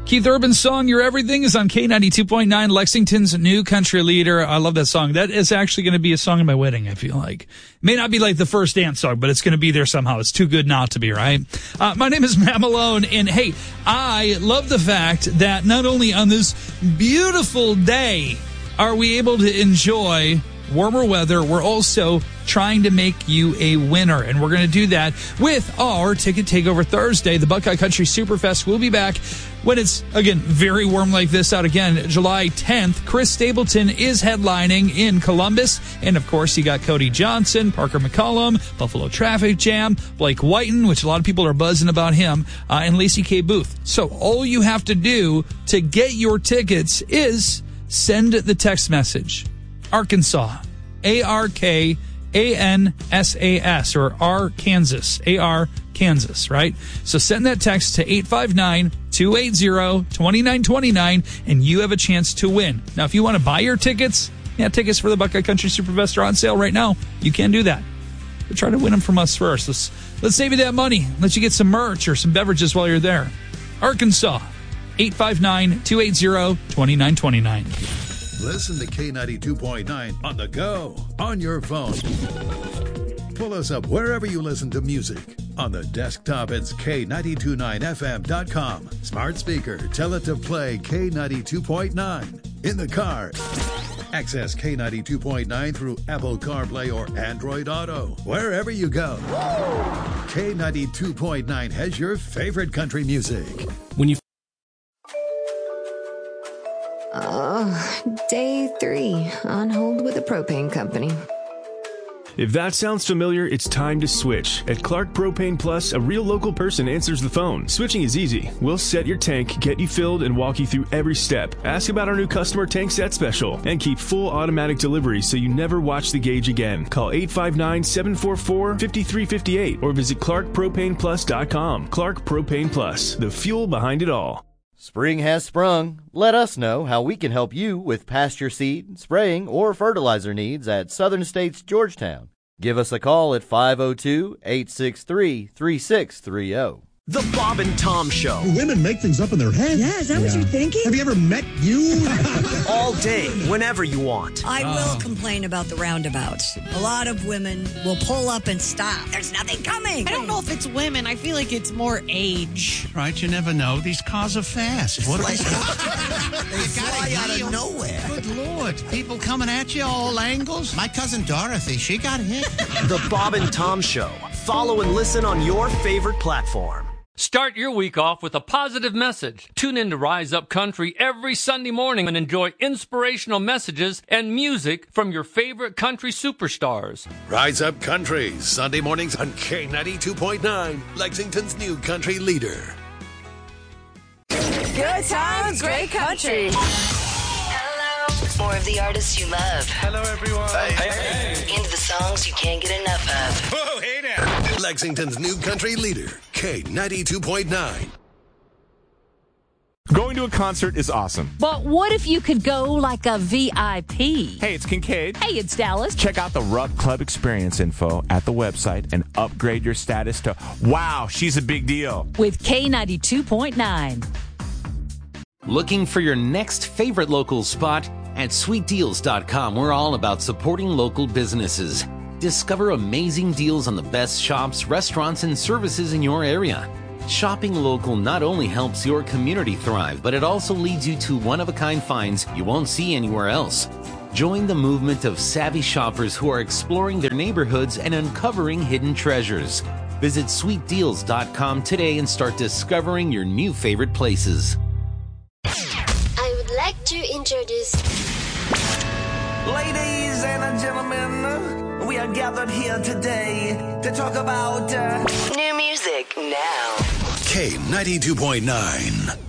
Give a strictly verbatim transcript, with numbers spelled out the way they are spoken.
Keith Urban's song, Your Everything, is on K ninety-two point nine, Lexington's new country leader. I love that song. That is actually going to be a song at my wedding, I feel like. It may not be like the first dance song, but it's going to be there somehow. It's too good not to be, right? Uh, my name is Matt Malone, and hey, I love the fact that not only on this beautiful day are we able to enjoy warmer weather, we're also trying to make you a winner. And we're going to do that with our Ticket Takeover Thursday. The Buckeye Country Superfest will be back when it's, again, very warm like this out again. July tenth, Chris Stapleton is headlining in Columbus. And, of course, you got Cody Johnson, Parker McCollum, Buffalo Traffic Jam, Blake Whiten, which a lot of people are buzzing about him, uh, and Lacey K. Booth. So all you have to do to get your tickets is send the text message. Arkansas, A R K A N S A S, or R Kansas, A R Kansas, right? So send that text to eight five nine, two eight zero, two nine two nine, and you have a chance to win. Now, if you want to buy your tickets, yeah, tickets for the Buckeye Country Superfest are on sale right now. You can do that. But try to win them from us first. Let's, let's save you that money. Let you get some merch or some beverages while you're there. Arkansas, eight five nine, two eight zero, two nine two nine. Listen to K ninety-two point nine on the go, on your phone. Pull us up wherever you listen to music. On the desktop, it's K nine two nine F M dot com. Smart speaker, tell it to play K ninety-two point nine. In the car, access K ninety-two point nine through Apple CarPlay or Android Auto. Wherever you go, K ninety-two point nine has your favorite country music. When you Oh, day three on hold with the propane company. If that sounds familiar, it's time to switch. At Clark Propane Plus, a real local person answers the phone. Switching is easy. We'll set your tank, get you filled, and walk you through every step. Ask about our new customer tank set special, and keep full automatic delivery so you never watch the gauge again. Call eight five nine, seven four four, five three five eight or visit clark propane plus dot com. Clark Propane Plus, the fuel behind it all. Spring has sprung. Let us know how we can help you with pasture seed, spraying, or fertilizer needs at Southern States Georgetown. Give us a call at five oh two, eight six three, three six three oh. The Bob and Tom Show. Women make things up in their head. Yeah, is that yeah. what you're thinking? Have you ever met you? All day, whenever you want. I oh. will complain about the roundabouts. A lot of women will pull up and stop. There's nothing coming. I don't know if it's women. I feel like it's more age. Right, you never know. These cars are fast. What are they? They fly out of nowhere. Good Lord. People coming at you all angles. My cousin Dorothy, she got hit. The Bob and Tom Show. Follow and listen on your favorite platform. Start your week off with a positive message. Tune in to Rise Up Country every Sunday morning and enjoy inspirational messages and music from your favorite country superstars. Rise Up Country, Sunday mornings on K ninety-two point nine, Lexington's new country leader. Good times, great country. Hello. More of the artists you love. Hello, everyone. Hey, hey, hey. Into the songs you can't get enough of. Whoa, hey now. Lexington's new country leader, K ninety-two point nine. Going to a concert is awesome. But what if you could go like a V I P? Hey, it's Kincaid. Hey, it's Dallas. Check out the Rupp Club Experience info at the website and upgrade your status to, wow, she's a big deal. With K ninety-two point nine. Looking for your next favorite local spot? At sweet deals dot com, we're all about supporting local businesses. Discover amazing deals on the best shops, restaurants, and services in your area. Shopping local not only helps your community thrive, but it also leads you to one-of-a-kind finds you won't see anywhere else. Join the movement of savvy shoppers who are exploring their neighborhoods and uncovering hidden treasures. Visit sweet deals dot com today and start discovering your new favorite places. I would like to introduce... Ladies and gentlemen, we are gathered here today to talk about... Uh... New music now. K ninety-two point nine.